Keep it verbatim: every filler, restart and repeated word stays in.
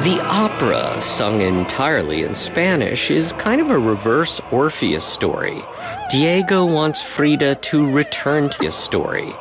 The opera, sung entirely in Spanish, is kind of a reverse Orpheus story. Diego wants Frida to return to his story,